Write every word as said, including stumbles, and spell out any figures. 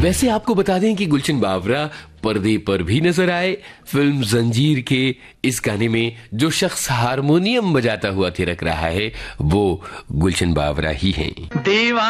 वैसे आपको बता दें कि गुलशन बावरा पर्दे पर भी नजर आए। फिल्म जंजीर के इस गाने में जो शख्स हारमोनियम बजाता हुआ थिरक रहा है वो गुलशन बावरा ही हैं।